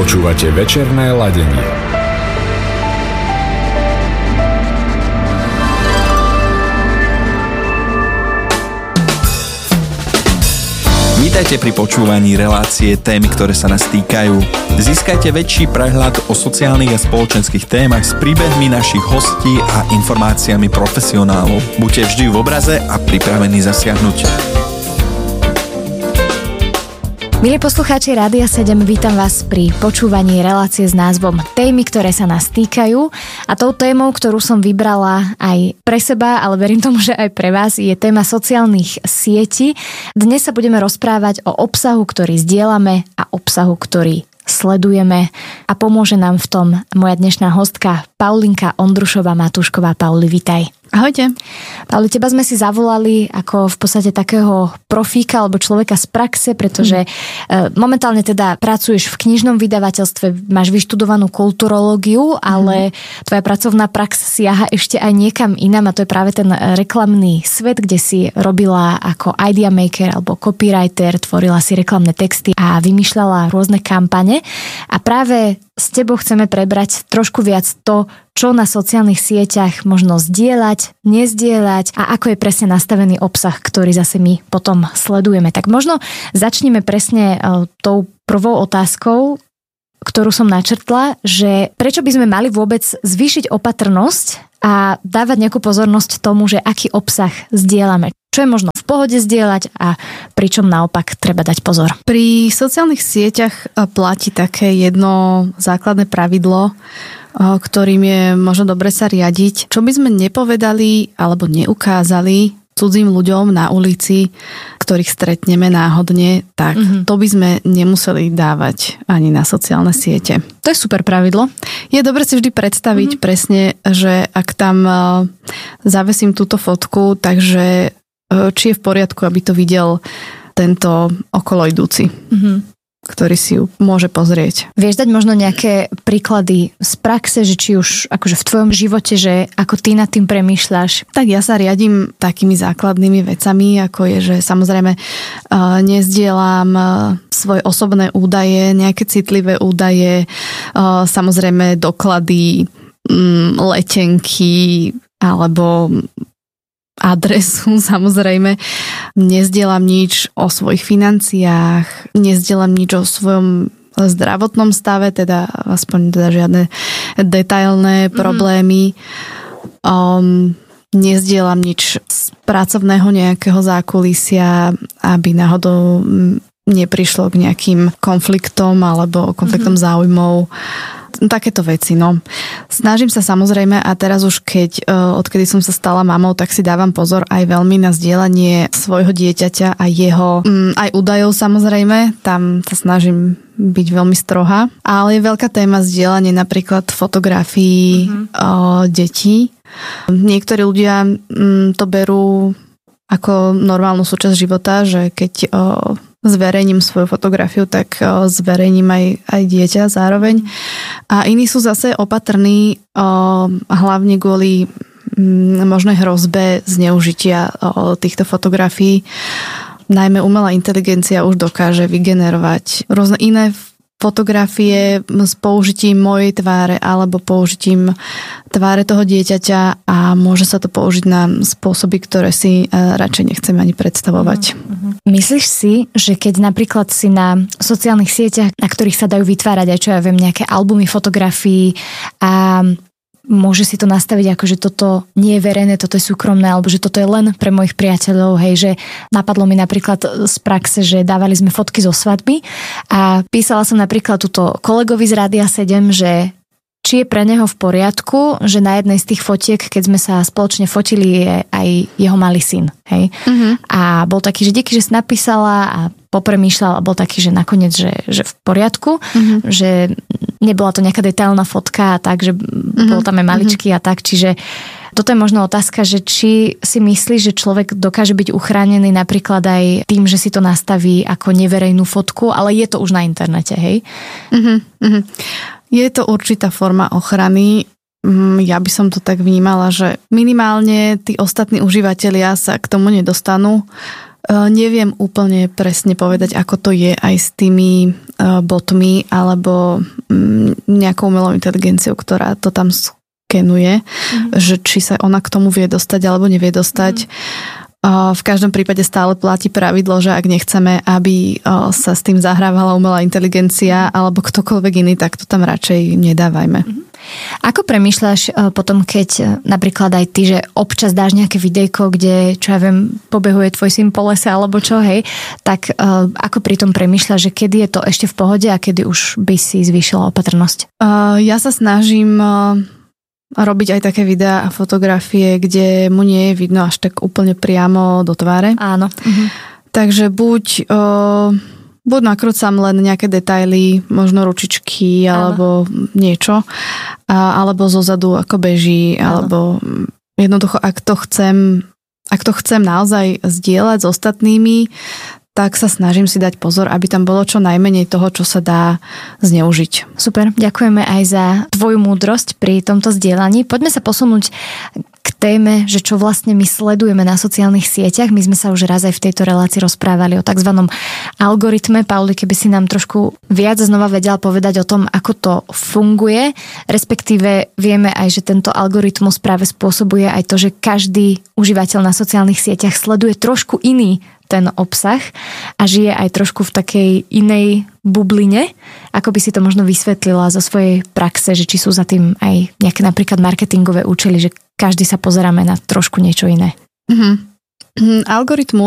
Počúvate večerné ladenie. Vítajte pri počúvaní relácie Témy, ktoré sa nás týkajú. Získajte väčší prehľad o sociálnych a spoločenských témach s príbehmi našich hostí a informáciami profesionálov. Buďte vždy v obraze a pripravení zasiahnuť. Milí poslucháči Rádia 7, vítam vás pri počúvaní relácie s názvom Témy, ktoré sa nás týkajú. A tou témou, ktorú som vybrala aj pre seba, ale verím tomu, že aj pre vás, je téma sociálnych sietí. Dnes sa budeme rozprávať o obsahu, ktorý zdieľame a obsahu, ktorý sledujeme. A pomôže nám v tom moja dnešná hostka Paulinka Ondrušová-Matúšková. Pauli, vitaj. Ahojte. Pauli, teba sme si zavolali ako v podstate takého profíka alebo človeka z praxe, pretože momentálne teda pracuješ v knižnom vydavateľstve, máš vyštudovanú kulturológiu, ale tvoja pracovná prax siaha ešte aj niekam inám a to je práve ten reklamný svet, kde si robila ako idea maker alebo copywriter, tvorila si reklamné texty a vymýšľala rôzne kampane a práve s tebou chceme prebrať trošku viac to, čo na sociálnych sieťach možno zdieľať, nezdieľať a ako je presne nastavený obsah, ktorý zase my potom sledujeme. Tak možno začneme presne tou prvou otázkou, ktorú som načrtla, že prečo by sme mali vôbec zvýšiť opatrnosť a dávať nejakú pozornosť tomu, že aký obsah zdieľame. Čo je možno v pohode zdieľať a pričom naopak treba dať pozor. Pri sociálnych sieťach platí také jedno základné pravidlo, ktorým je možno dobre sa riadiť. Čo by sme nepovedali alebo neukázali cudzím ľuďom na ulici, ktorých stretneme náhodne, tak to by sme nemuseli dávať ani na sociálne siete. To je super pravidlo. Je dobre si vždy predstaviť presne, že ak tam zavesím túto fotku, takže či je v poriadku, aby to videl tento okoloidúci, ktorý si ju môže pozrieť. Vieš dať možno nejaké príklady z praxe, že či už akože v tvojom živote, že ako ty nad tým premýšľaš? Tak ja sa riadím takými základnými vecami, ako je, že samozrejme nezdielam svoje osobné údaje, nejaké citlivé údaje, samozrejme doklady, letenky alebo adresu, samozrejme. Nezdielam nič o svojich financiách, nezdielam nič o svojom zdravotnom stave, teda aspoň teda žiadne detailné problémy. Nezdielam nič z pracovného nejakého zákulisia, aby náhodou neprišlo k nejakým konfliktom alebo konfliktom záujmov. Takéto veci, no. Snažím sa samozrejme a teraz už odkedy som sa stala mamou, tak si dávam pozor aj veľmi na zdieľanie svojho dieťaťa a jeho aj údajov samozrejme. Tam sa snažím byť veľmi strohá. Ale je veľká téma zdieľanie napríklad fotografií detí. Niektorí ľudia to berú ako normálnu súčasť života, že keď zverejním svoju fotografiu, tak zverejním aj dieťa zároveň. A iní sú zase opatrní hlavne kvôli možnej hrozbe zneužitia týchto fotografií. Najmä umelá inteligencia už dokáže vygenerovať rôzne iné fotografie s použitím mojej tváre alebo použitím tváre toho dieťaťa a môže sa to použiť na spôsoby, ktoré si radšej nechcem ani predstavovať. Myslíš si, že keď napríklad si na sociálnych sieťach, na ktorých sa dajú vytvárať aj čo ja viem, nejaké albumy fotografií a môže si to nastaviť ako, že toto nie je verejné, toto je súkromné, alebo že toto je len pre mojich priateľov, hej, že napadlo mi napríklad z praxe, že dávali sme fotky zo svadby a písala som napríklad túto kolegovi z Rádia 7, že či je pre neho v poriadku, že na jednej z tých fotiek, keď sme sa spoločne fotili, je aj jeho malý syn, hej. A bol taký, že díky, že si napísala a popremýšľal a bol taký, že nakoniec, že v poriadku, že nebola to nejaká detailná fotka a tak, že bol tam aj maličký a tak, čiže toto je možno otázka, že či si myslíš, že človek dokáže byť uchránený napríklad aj tým, že si to nastaví ako neverejnú fotku, ale je to už na internete, hej? Je to určitá forma ochrany. Ja by som to tak vnímala, že minimálne tí ostatní užívateľia sa k tomu nedostanú. Neviem úplne presne povedať, ako to je aj s tými botmi alebo nejakou umelou inteligenciou, ktorá to tam skenuje, že či sa ona k tomu vie dostať alebo nevie dostať. V každom prípade stále platí pravidlo, že ak nechceme, aby sa s tým zahrávala umelá inteligencia alebo ktokoľvek iný, tak to tam radšej nedávajme. Ako premýšľaš potom, keď napríklad aj ty, že občas dáš nejaké videjko, kde, čo ja viem, pobehuje tvoj syn po lese alebo čo, hej, tak ako pri tom premýšľaš, že kedy je to ešte v pohode a kedy už by si zvýšila opatrnosť? Ja sa snažím robiť aj také videá a fotografie, kde mu nie je vidno až tak úplne priamo do tváre. Áno. Takže buď nakrúcam len nejaké detaily, možno ručičky alebo niečo, alebo zozadu ako beží, alebo jednoducho, ak to chcem naozaj zdieľať s ostatnými, tak sa snažím si dať pozor, aby tam bolo čo najmenej toho, čo sa dá zneužiť. Super, ďakujeme aj za tvoju múdrosť pri tomto zdieľaní. Poďme sa posunúť k téme, že čo vlastne my sledujeme na sociálnych sieťach. My sme sa už raz aj v tejto relácii rozprávali o takzvanom algoritme. Pauli, keby si nám trošku viac znova vedela povedať o tom, ako to funguje, respektíve vieme aj, že tento algoritmus práve spôsobuje aj to, že každý užívateľ na sociálnych sieťach sleduje trošku iný ten obsah a žije aj trošku v takej inej bubline. Ako by si to možno vysvetlila zo svojej praxe, že či sú za tým aj nejaké napríklad marketingové účely, že každý sa pozeráme na trošku niečo iné? Algoritmus